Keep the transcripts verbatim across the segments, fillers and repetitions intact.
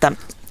että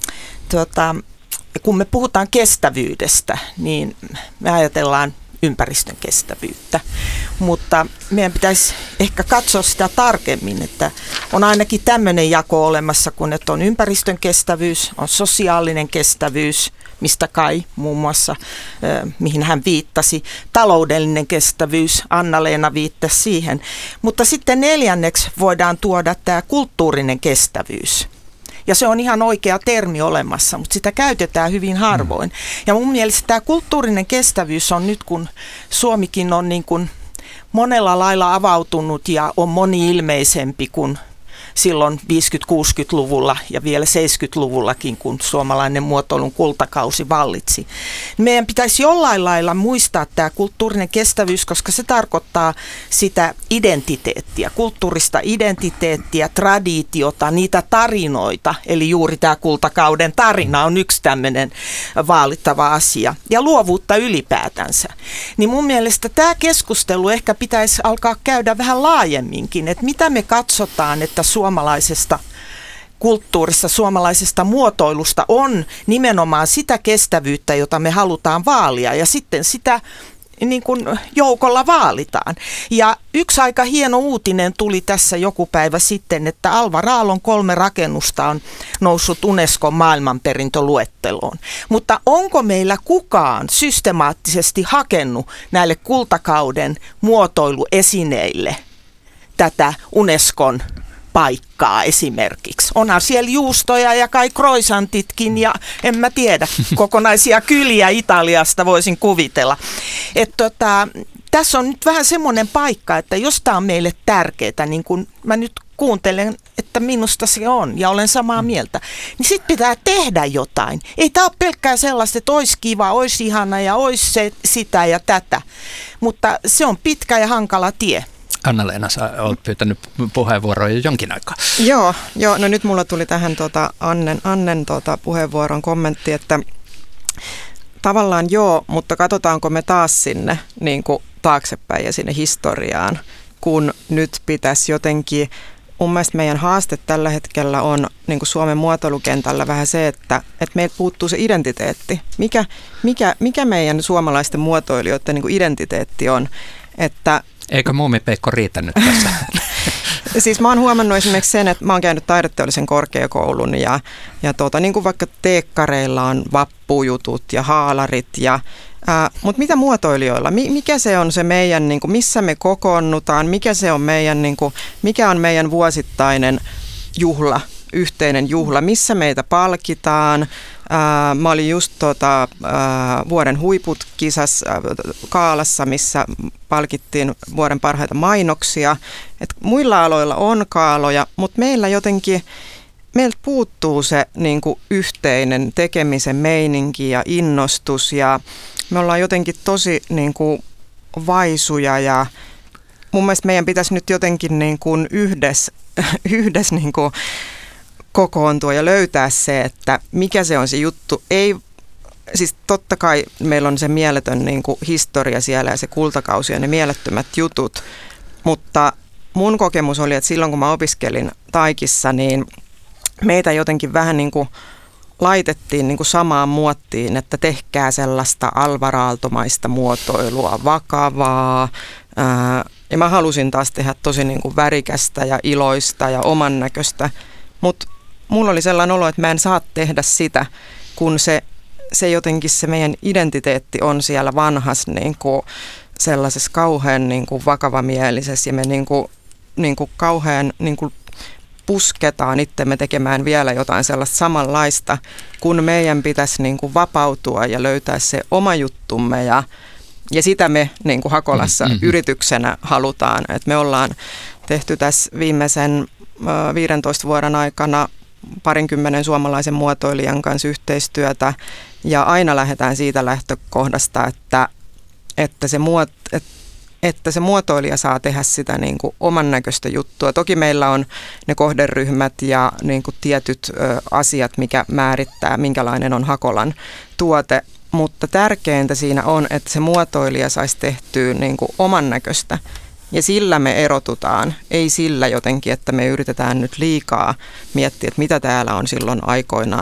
tuota, kun me puhutaan kestävyydestä, niin me ajatellaan ympäristön kestävyyttä, mutta meidän pitäisi ehkä katsoa sitä tarkemmin, että on ainakin tämmöinen jako olemassa, kun että on ympäristön kestävyys, on sosiaalinen kestävyys, mistä Kai muun muassa, mihin hän viittasi, taloudellinen kestävyys, Anna-Leena viittasi siihen, mutta sitten neljänneksi voidaan tuoda tämä kulttuurinen kestävyys. Ja se on ihan oikea termi olemassa, mutta sitä käytetään hyvin harvoin. Ja mun mielestä tämä kulttuurinen kestävyys on nyt, kun Suomikin on niin kuin monella lailla avautunut ja on moni-ilmeisempi kuin silloin viisikymmentä-kuusikymmentäluvulla ja vielä seitsemänkymmentäluvullakin, kun suomalainen muotoilun kultakausi vallitsi. Meidän pitäisi jollain lailla muistaa tämä kulttuurinen kestävyys, koska se tarkoittaa sitä identiteettiä, kulttuurista identiteettiä, traditiota, niitä tarinoita, eli juuri tämä kultakauden tarina on yksi tämmöinen vaalittava asia, ja luovuutta ylipäätänsä. Niin mun mielestä tämä keskustelu ehkä pitäisi alkaa käydä vähän laajemminkin, että mitä me katsotaan, että suomalaisesta kulttuurista, suomalaisesta muotoilusta on nimenomaan sitä kestävyyttä, jota me halutaan vaalia, ja sitten sitä niin kuin joukolla vaalitaan. Ja yksi aika hieno uutinen tuli tässä joku päivä sitten, että Alvar Aallon kolme rakennusta on noussut Unescon maailmanperintöluetteloon. Mutta onko meillä kukaan systemaattisesti hakenut näille kultakauden muotoiluesineille tätä Unescon paikkaa esimerkiksi? Onhan siellä juustoja ja kai croissantitkin ja en mä tiedä, kokonaisia kyliä Italiasta voisin kuvitella. Et tota, tässä on nyt vähän semmoinen paikka, että jos tämä on meille tärkeää, niin kuin mä nyt kuuntelen, että minusta se on ja olen samaa mieltä, niin sitten pitää tehdä jotain. Ei tämä ole pelkkää sellaista, että olisi kiva, olisi ihana ja olisi se, sitä ja tätä, mutta se on pitkä ja hankala tie. Anna-Leena, sä olet pyytänyt puheenvuoroa jo jonkin aikaa. Joo, joo, no nyt mulla tuli tähän tuota Annen, Annen tuota puheenvuoron kommentti, että tavallaan joo, mutta katsotaanko me taas sinne niin kuin taaksepäin ja sinne historiaan, kun nyt pitäisi jotenkin, mun mielestä meidän haaste tällä hetkellä on niin kuin Suomen muotoilukentällä vähän se, että, että meiltä puuttuu se identiteetti. Mikä, mikä, mikä meidän suomalaisten muotoilijoiden niin kuin identiteetti on, että eikö Muumipeikko riitä nyt tässä? Siis mä oon huomannut esimerkiksi sen, että mä oon käynyt taideteollisen korkeakoulun ja, ja tuota, niin kuin vaikka teekkareilla on vappujutut ja haalarit, ja, ää, mutta mitä muotoilijoilla? Mikä se on se meidän, niin kuin, missä me kokoonnutaan, mikä se on meidän, niin kuin, mikä on meidän vuosittainen juhla, yhteinen juhla, missä meitä palkitaan? Ää, mä olin just tota, ää, vuoden huiput kisassa ää, Kaalassa, missä palkittiin vuoden parhaita mainoksia. Et muilla aloilla on kaaloja, mutta meillä jotenkin, meiltä puuttuu se niin kuin yhteinen tekemisen meininki ja innostus, ja me ollaan jotenkin tosi niin kuin vaisuja, ja mun mielestä meidän pitäisi nyt jotenkin niin kuin yhdessä, yhdessä niin kuin kokoontua ja löytää se, että mikä se on se juttu. Ei, siis totta kai meillä on se mieletön niin kuin historia siellä ja se kultakausi ja ne mielettömät jutut, mutta mun kokemus oli, että silloin kun mä opiskelin Taikissa, niin meitä jotenkin vähän niin kuin laitettiin niin kuin samaan muottiin, että tehkää sellaista Alvar Aaltomaista muotoilua, vakavaa. Ää, ja mä halusin taas tehdä tosi niin kuin värikästä ja iloista ja oman näköistä, mutta mulla oli sellainen olo, että mä en saa tehdä sitä, kun se, se jotenkin se meidän identiteetti on siellä vanhassa niin kuin sellaisessa kauhean niin kuin vakavamielisessä, ja me niin kuin, niin kuin kauhean niin kuin pusketaan itsemme tekemään vielä jotain sellaista samanlaista, kun meidän pitäisi niin kuin vapautua ja löytää se oma juttumme, ja, ja sitä me niin kuin Hakolassa mm-hmm. yrityksenä halutaan. Et me ollaan tehty tässä viimeisen viidentoista vuoden aikana parinkymmenen suomalaisen muotoilijan kanssa yhteistyötä, ja aina lähdetään siitä lähtökohdasta, että, että, se, muot, että, että se muotoilija saa tehdä sitä niin kuin oman näköistä juttua. Toki meillä on ne kohderyhmät ja niin kuin tietyt ö, asiat, mikä määrittää, minkälainen on Hakolan tuote, mutta tärkeintä siinä on, että se muotoilija saisi tehtyä niin kuin oman näköistä. Ja sillä me erotutaan, ei sillä jotenkin, että me yritetään nyt liikaa miettiä, että mitä täällä on silloin aikoinaan